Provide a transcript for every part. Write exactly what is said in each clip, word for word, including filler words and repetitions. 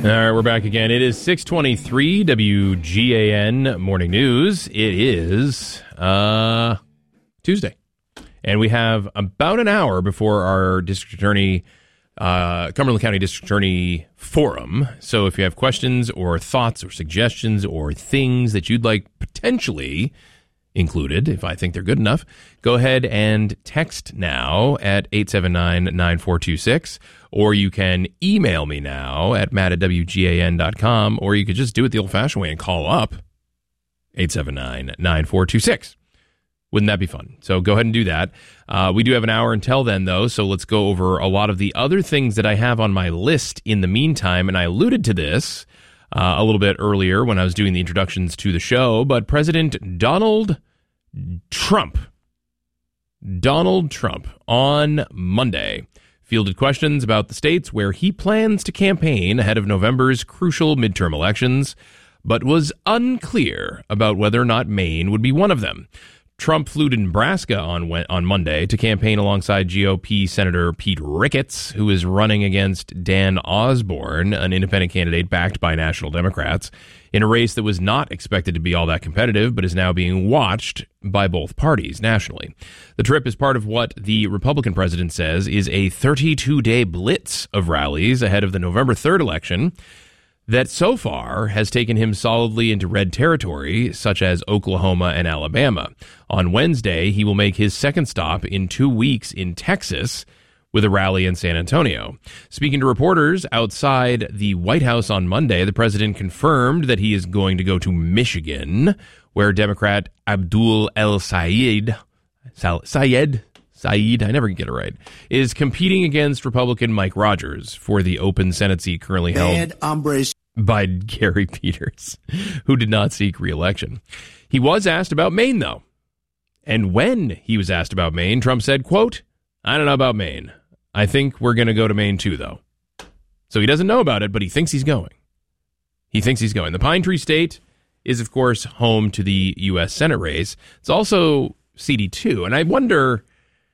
All right, we're back again. It is six twenty-three W G A N Morning News. It is uh, Tuesday, and we have about an hour before our district attorney, uh, Cumberland County District Attorney Forum. So if you have questions or thoughts or suggestions or things that you'd like potentially included, if I think they're good enough, go ahead and text now at eight seven nine, nine four two six, or you can email me now at matt at w g a n dot com, or you could just do it the old-fashioned way and call up eight seven nine, nine four two six. Wouldn't that be fun? So go ahead and do that. Uh, we do have an hour until then, though, so let's go over a lot of the other things that I have on my list in the meantime, and I alluded to this Uh, a little bit earlier when I was doing the introductions to the show, but President Donald Trump, Donald Trump on Monday fielded questions about the states where he plans to campaign ahead of November's crucial midterm elections, but was unclear about whether or not Maine would be one of them. Trump flew to Nebraska on on Monday to campaign alongside G O P Senator Pete Ricketts, who is running against Dan Osborne, an independent candidate backed by National Democrats, in a race that was not expected to be all that competitive, but is now being watched by both parties nationally. The trip is part of what the Republican president says is a thirty-two day blitz of rallies ahead of the November third election that so far has taken him solidly into red territory, such as Oklahoma and Alabama. On Wednesday, he will make his second stop in two weeks in Texas with a rally in San Antonio. Speaking to reporters outside the White House on Monday, the president confirmed that he is going to go to Michigan, where Democrat Abdul El Sayed, Sayed, Saeed, I never get it right, is competing against Republican Mike Rogers for the open Senate seat currently held by Gary Peters, who did not seek re-election. He was asked about Maine, though. And when he was asked about Maine, Trump said, quote, "I don't know about Maine. I think we're going to go to Maine, too, though." So he doesn't know about it, but he thinks he's going. He thinks he's going. The Pine Tree State is, of course, home to the U S Senate race. It's also C D two, and I wonder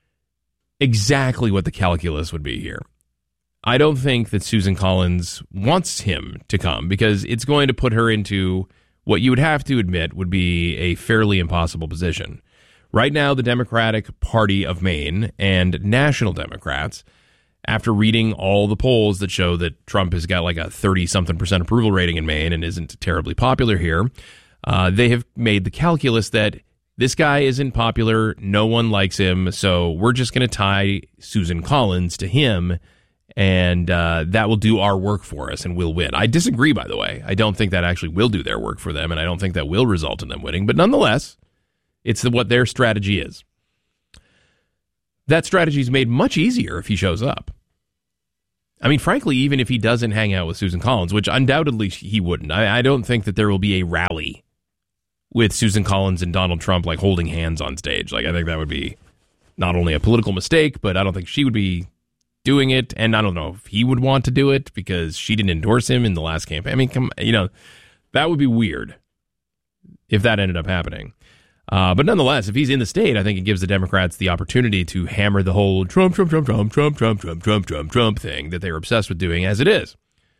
exactly what the calculus would be here. I don't think that Susan Collins wants him to come because it's going to put her into what you would have to admit would be a fairly impossible position. Right now, the Democratic Party of Maine and National Democrats, after reading all the polls that show that Trump has got like a thirty-something percent approval rating in Maine and isn't terribly popular here, uh, they have made the calculus that this guy isn't popular, no one likes him, so we're just going to tie Susan Collins to him, and uh, that will do our work for us, and we'll win. I disagree, by the way. I don't think that actually will do their work for them, and I don't think that will result in them winning, but nonetheless, it's what their strategy is. That strategy is made much easier if he shows up. I mean, frankly, even if he doesn't hang out with Susan Collins, which undoubtedly he wouldn't, I, I don't think that there will be a rally with Susan Collins and Donald Trump like holding hands on stage. Like, I think that would be not only a political mistake, but I don't think she would be doing it, and I don't know if he would want to do it because she didn't endorse him in the last campaign. I mean, come, you know, that would be weird if that ended up happening. Uh, but nonetheless, if he's in the state, I think it gives the Democrats the opportunity to hammer the whole Trump, Trump, Trump, Trump, Trump, Trump, Trump, Trump, Trump, Trump thing that they were obsessed with doing as it is.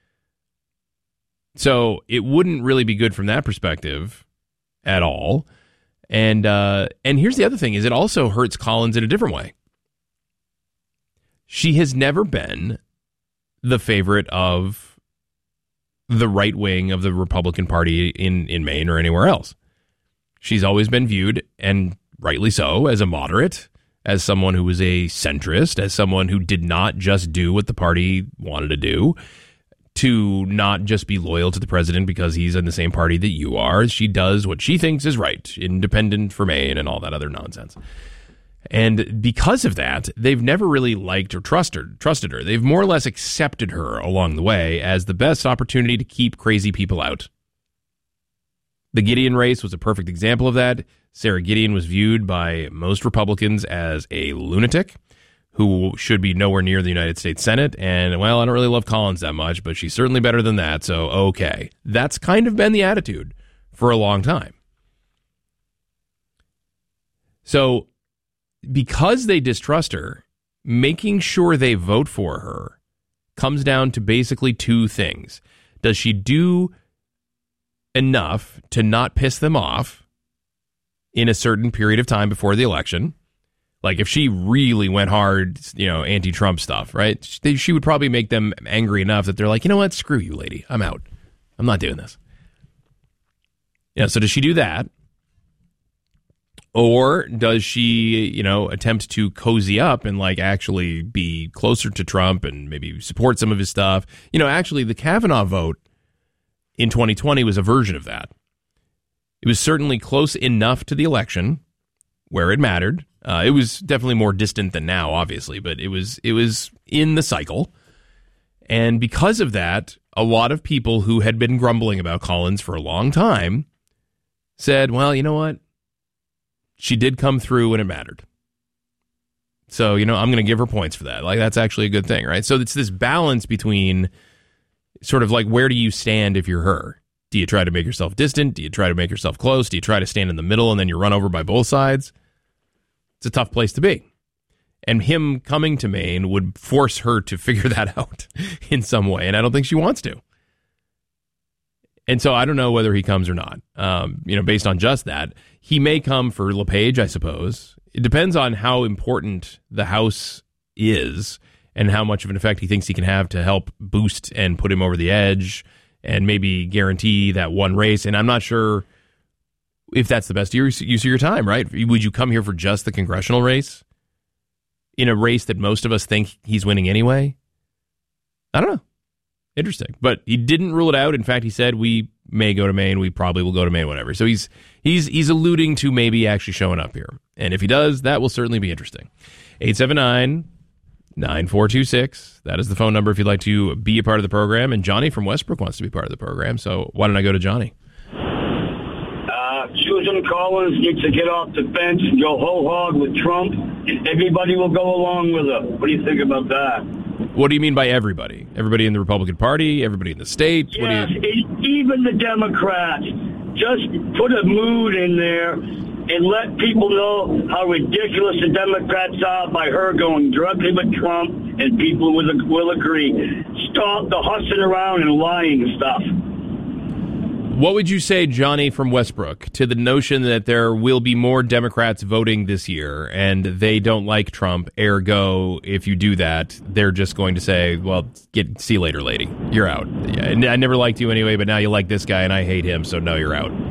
So it wouldn't really be good from that perspective at all. And uh, and here's the other thing, is it also hurts Collins in a different way. She has never been the favorite of the right wing of the Republican Party in, in Maine or anywhere else. She's always been viewed, and rightly so, as a moderate, as someone who was a centrist, as someone who did not just do what the party wanted to do, to not just be loyal to the president because he's in the same party that you are. She does what she thinks is right, independent for Maine and all that other nonsense. And because of that, they've never really liked or trusted, trusted her. They've more or less accepted her along the way as the best opportunity to keep crazy people out. The Gideon race was a perfect example of that. Sarah Gideon was viewed by most Republicans as a lunatic who should be nowhere near the United States Senate. And, well, I don't really love Collins that much, but she's certainly better than that, so okay. That's kind of been the attitude for a long time. So because they distrust her, making sure they vote for her comes down to basically two things. Does she do enough to not piss them off in a certain period of time before the election? Like if she really went hard, you know, anti-Trump stuff, right? She, she would probably make them angry enough that they're like, you know what? Screw you, lady. I'm out. I'm not doing this. Yeah. So does she do that? Or does she, you know, attempt to cozy up and like actually be closer to Trump and maybe support some of his stuff? You know, actually the Kavanaugh vote in twenty twenty was a version of that. It was certainly close enough to the election where it mattered. Uh, it was definitely more distant than now, obviously, but it was it was in the cycle. And because of that, a lot of people who had been grumbling about Collins for a long time said, well, you know what? She did come through when it mattered. So, you know, I'm going to give her points for that. Like, that's actually a good thing, right? So it's this balance between sort of like, where do you stand if you're her? Do you try to make yourself distant? Do you try to make yourself close? Do you try to stand in the middle and then you're run over by both sides? It's a tough place to be. And him coming to Maine would force her to figure that out in some way. And I don't think she wants to. And so I don't know whether he comes or not, um, you know, based on just that. He may come for LePage, I suppose. It depends on how important the House is and how much of an effect he thinks he can have to help boost and put him over the edge and maybe guarantee that one race. And I'm not sure if that's the best use, use of your time, right? Would you come here for just the congressional race in a race that most of us think he's winning anyway? I don't know. Interesting. But he didn't rule it out. In fact, he said we may go to Maine. We probably will go to Maine, whatever. So he's he's he's alluding to maybe actually showing up here. And if he does, that will certainly be interesting. eight seven nine, nine four two six. That is the phone number if you'd like to be a part of the program. And Johnny from Westbrook wants to be part of the program. So why don't I go to Johnny? Uh, Susan Collins needs to get off the fence and go whole hog with Trump. Everybody will go along with her. What do you think about that? What do you mean by everybody? Everybody in the Republican Party? Everybody in the state? Yes, what do you... even the Democrats. Just put a mood in there and let people know how ridiculous the Democrats are by her going directly with Trump, and people will, will agree. Stop the hussing around and lying stuff. What would you say, Johnny from Westbrook, to the notion that there will be more Democrats voting this year and they don't like Trump, ergo, if you do that, they're just going to say, well, get see you later, lady. You're out. I never liked you anyway, but now you like this guy and I hate him, so no, you're out.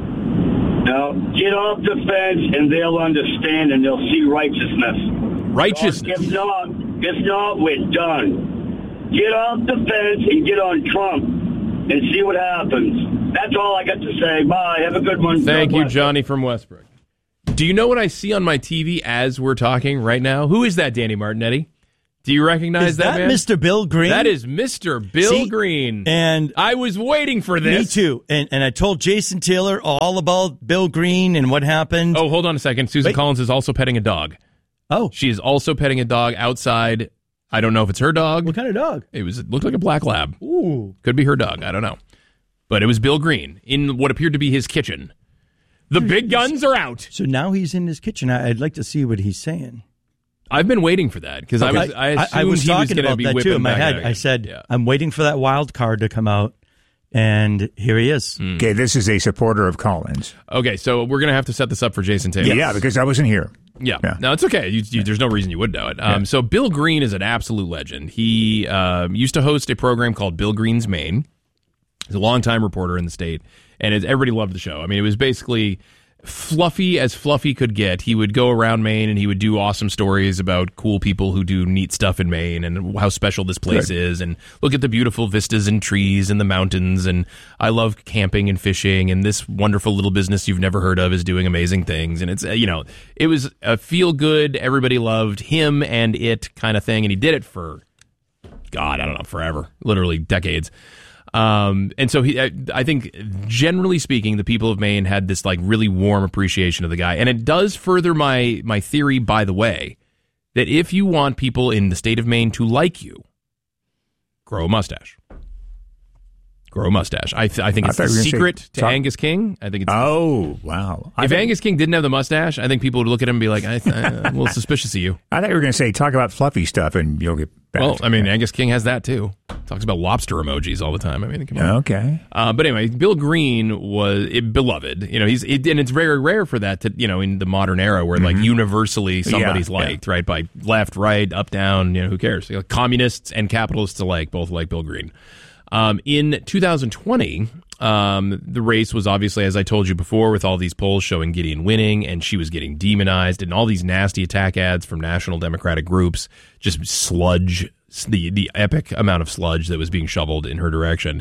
No, get off the fence and they'll understand and they'll see righteousness. Righteousness? If not, if not, we're done. Get off the fence and get on Trump and see what happens. That's all I got to say. Bye. Have a good one. Thank you, Johnny from Westbrook. Do you know what I see on my T V as we're talking right now? Who is that, Danny Martinetti? Do you recognize is that, that man? Mister Bill Green? That is Mister Bill See, Green. And I was waiting for this. Me too. And and I told Jason Taylor all about Bill Green and what happened. Oh, hold on a second. Susan Wait. Collins is also petting a dog. Oh. She is also petting a dog outside. I don't know if it's her dog. What kind of dog? It was. It looked like a black lab. Ooh. Could be her dog. I don't know. But it was Bill Green in what appeared to be his kitchen. The big guns are out. So now he's in his kitchen. I'd like to see what he's saying. I've been waiting for that because okay. I was I, assumed I, I was talking he was about be that too in my head. Again. I said yeah. I'm waiting for that wild card to come out, and here he is. Mm. Okay, this is a supporter of Collins. Okay, so we're gonna have to set this up for Jason Taylor. Yeah, yeah because I wasn't here. Yeah, yeah. No, it's okay. You, you, there's no reason you would know it. Um, yeah. So Bill Green is an absolute legend. He uh, used to host a program called Bill Green's Maine. He's a longtime reporter in the state, and it, everybody loved the show. I mean, it was basically fluffy as fluffy could get. He would go around Maine, and he would do awesome stories about cool people who do neat stuff in Maine and how special this place Good. is, and look at the beautiful vistas and trees and the mountains, and I love camping and fishing, and this wonderful little business you've never heard of is doing amazing things. And it's, you know, it was a feel-good, everybody loved him and it kind of thing, and he did it for, God, I don't know, forever, literally decades. Um, and so he, I, I think generally speaking, the people of Maine had this like really warm appreciation of the guy. And it does further my, my theory, by the way, that if you want people in the state of Maine to like you, grow a mustache. Grow a mustache. I, th- I think it's I the secret say, to talk- Angus King. I think it's. Oh, wow. I if think, Angus King didn't have the mustache, I think people would look at him and be like, I th- I'm a little suspicious of you. I thought you were going to say, talk about fluffy stuff and you'll get back. Well, I mean, Angus King has that too. Talks about lobster emojis all the time. I mean, come on. Okay. Uh, but anyway, Bill Green was it, beloved. You know, he's it, and it's very rare for that to, you know, in the modern era where like universally somebody's Yeah, liked, yeah. right? By left, right, up, down. You know, who cares? You know, communists and capitalists alike both like Bill Green. Um, in two thousand twenty, um, the race was obviously, as I told you before, with all these polls showing Gideon winning, and she was getting demonized, and all these nasty attack ads from national Democratic groups, just sludge, the the epic amount of sludge that was being shoveled in her direction,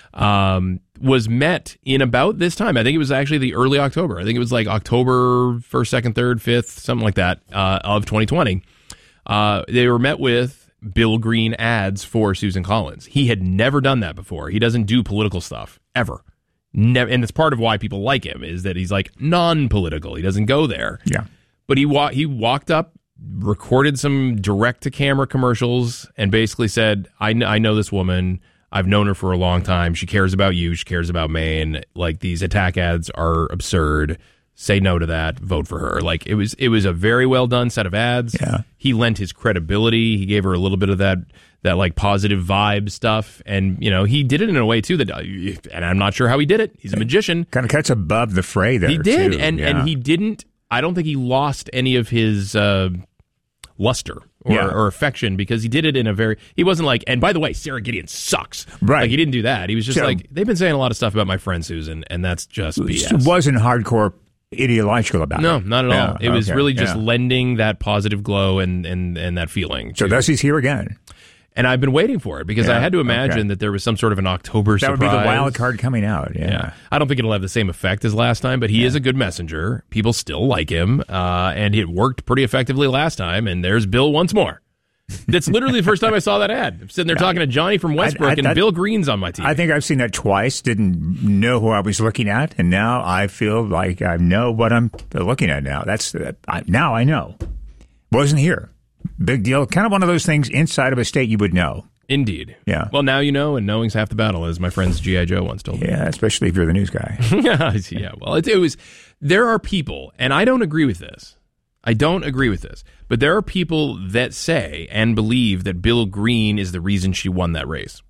um, was met in about this time. I think it was actually the early October. I think it was like October first, second, third, fifth, something like that, uh, of twenty twenty. Uh, they were met with Bill Green ads for Susan Collins. He had never done that before. He doesn't do political stuff ever. Never, and it's part of why people like him is that he's like non-political. He doesn't go there. Yeah. But he wa- he walked up, recorded some direct-to-camera commercials, and basically said, I, kn- I know this woman. I've known her for a long time. She cares about you. She cares about Maine. Like, these attack ads are absurd. Say no to that. Vote for her. Like, it was it was a very well done set of ads. Yeah. He lent his credibility. He gave her a little bit of that that like positive vibe stuff, and you know he did it in a way too that, and I'm not sure how he did it. He's a magician. Kind of cuts above the fray there. He did, too. and yeah. and he didn't. I don't think he lost any of his uh, luster or, Yeah. or affection because he did it in a very. He wasn't like. And by the way, Sarah Gideon sucks. Right. Like he didn't do that. He was just So- like they've been saying a lot of stuff about my friend Susan, and that's just B S. It wasn't hardcore ideological about No, it. not at all. Yeah, It was okay, really just yeah. lending that positive glow and and, and that feeling. So to- thus he's here again. and I've been waiting for it because Yeah, I had to imagine okay. that there was some sort of an October That surprise. would be the wild card coming out. Yeah. Yeah. I don't think it'll have the same effect as last time, but he is a good messenger. People still like him, uh, and it worked pretty effectively last time, and there's Bill once more. That's literally the first time I saw that ad. I'm sitting there talking to Johnny from Westbrook, I- and I- Bill Green's on my T V. I think I've seen that twice, didn't know who I was looking at, and now I feel like I know what I'm looking at now. That's uh, I, now I know. Wasn't here. Big deal. Kind of one of those things inside of a state you would know. Indeed. Yeah. Well, now you know, and knowing's half the battle, as my friend's G I. Joe once told me. Yeah, especially if you're the news guy. Yeah, well, it, it was. There are people, and I don't agree with this. I don't agree with this, but there are people that say and believe that Bill Green is the reason she won that race.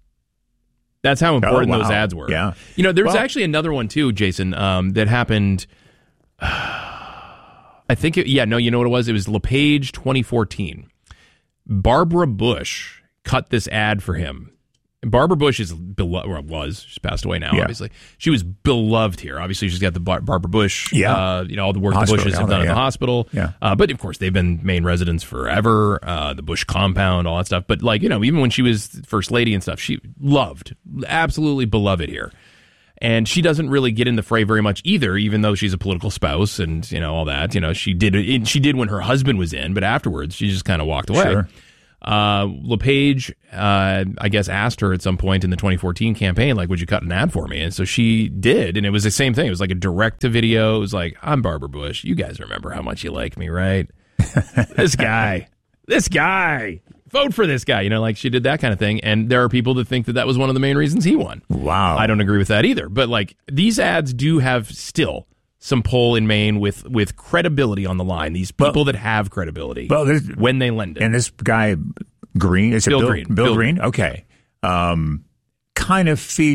That's how important Oh, wow. those ads were. Yeah. You know, there was Well- actually another one too, Jason, um, that happened. I think, it, yeah, no, you know what it was? It was LePage twenty fourteen. Barbara Bush cut this ad for him. Barbara Bush is beloved, or was, she's passed away now, Yeah. obviously. She was beloved here. Obviously, she's got the Bar- Barbara Bush, Yeah. uh, you know, all the work Hospital, the Bushes have all done that, in the yeah. hospital. Yeah. Uh, but, of course, they've been Maine residents forever, uh, the Bush compound, all that stuff. But, like, you know, even when she was First Lady and stuff, she loved, absolutely beloved here. And she doesn't really get in the fray very much either, even though she's a political spouse and, you know, all that. You know, she did it, she did when her husband was in, but afterwards she just kind of walked away. Sure. Uh, LePage, uh, I guess, asked her at some point in the twenty fourteen campaign, like, would you cut an ad for me? And so she did, and it was the same thing. It was like a direct-to-video. It was like, I'm Barbara Bush. You guys remember how much you like me, right? This guy. This guy. Vote for this guy. You know, like, she did that kind of thing. And there are people that think that that was one of the main reasons he won. Wow. I don't agree with that either. But, like, these ads do have still some pull in Maine with, with credibility on the line. These people Well- that have credibility Well, there's- when they lend it. And this guy, Green, is it Bill Bill Green. Bill, Bill Green? Okay. Um, kind of feeds